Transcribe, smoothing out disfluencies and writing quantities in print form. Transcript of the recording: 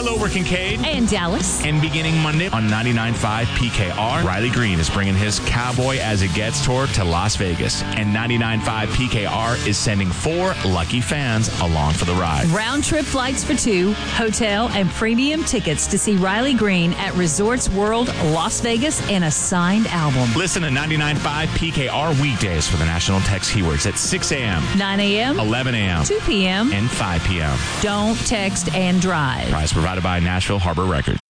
Hello, we're Kincaid. And Dallas. And beginning Monday on 99.5 PKR, Riley Green is bringing his Cowboy As It Gets tour to Las Vegas. And 99.5 PKR is sending 4 lucky fans along for the ride. Round trip flights for 2, hotel, and premium tickets to see Riley Green at Resorts World Las Vegas and a signed album. Listen to 99.5 PKR weekdays for the national text keywords at 6 a.m., 9 a.m., 11 a.m., 2 p.m., and 5 p.m. Don't text and drive. Prize provided by Nashville Harbor Records.